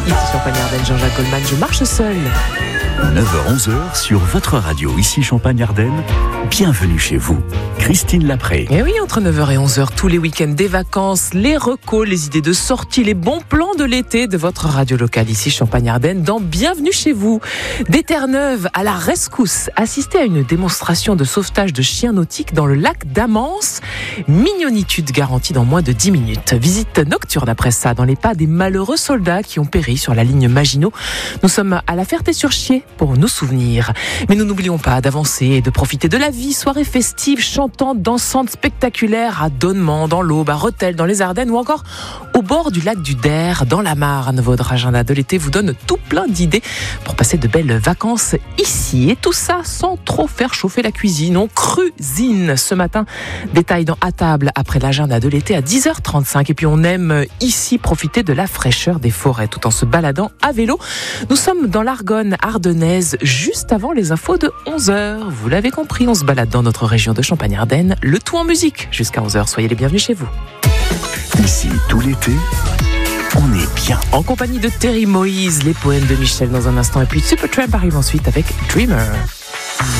Ici Champagne-Ardenne, Jean-Jacques Goldman, je marche seul. 9h-11h sur votre radio, ici Champagne-Ardenne. Bienvenue chez vous, Christine Lapré. Et oui, entre 9h et 11h, tous les week-ends des vacances, les recos, les idées de sortie, les bons plans de l'été de votre radio locale, ici Champagne-Ardenne, dans Bienvenue chez vous. Des Terre-Neuve à la rescousse, assistez à une démonstration de sauvetage de chiens nautiques dans le lac d'Amance. Mignonitude garantie dans moins de 10 minutes. Visite nocturne après ça, dans les pas des malheureux soldats qui ont péri sur la ligne Maginot. Nous sommes à la Ferté-sur-Chier pour nous souvenir. Mais nous n'oublions pas d'avancer et de profiter de la vie. Soirée festive, chantante, dansante, spectaculaire à Donnement, dans l'Aube, à Rethel, dans les Ardennes ou encore au bord du lac du Der, dans la Marne. Votre agenda de l'été vous donne tout plein d'idées pour passer de belles vacances ici. Et tout ça sans trop faire chauffer la cuisine. On cuisine ce matin. Détail dans À table après l'agenda de l'été à 10h35. Et puis on aime ici profiter de la fraîcheur des forêts tout en se baladant à vélo. Nous sommes dans l'Argonne ardennaise juste avant les infos de 11h. Vous l'avez compris, on se balade dans notre région de Champagne-Ardenne. Le tout en musique jusqu'à 11h. Soyez les bienvenus chez vous. Ici, tout l'été, on est bien. En compagnie de Terry Moïse, les poèmes de Michel dans un instant. Et puis Supertramp arrive ensuite avec Dreamer.